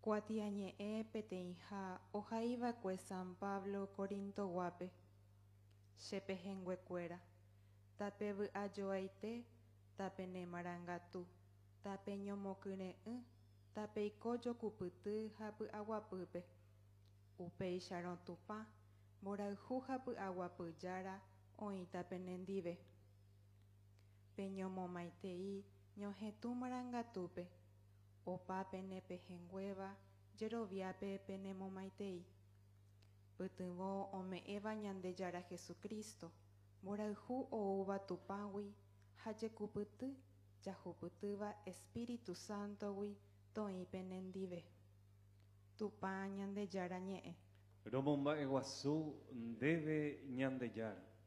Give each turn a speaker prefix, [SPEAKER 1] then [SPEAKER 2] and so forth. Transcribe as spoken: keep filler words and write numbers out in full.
[SPEAKER 1] Kuatiañe'ẽ peteĩ ha ohaívakue San Pablo Korinto guápe. Chepehenguekuéra. Tape vy'ajoaite, tape nemarangatu, tape ñomokyre'ỹ, tape iko jokupyty ha py'aguapýpe. Upéicharõ tupã, mborayhu ha py'aguapyjára oĩta penendive. Peñomomaitei ñohetũ marangatúpe, opa penepehenguéva jeroviápe penemomaitei. Pytyvõ ome'ẽva Ñandejára Jesukristo, mborayhu oúva Tupãgui ha jekupyty jahupytýva Espíritu Santogui toĩ penendive. Tupã Ñandejára ñe'ẽ.
[SPEAKER 2] Romomba'eguasu ndéve Ñandejára.